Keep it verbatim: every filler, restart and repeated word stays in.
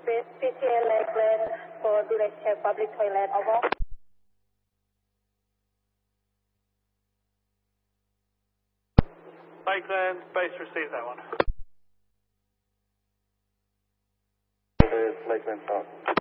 P T A Lakeland for direct check public toilet, over. Lakeland, base received that one. Lakeland, south.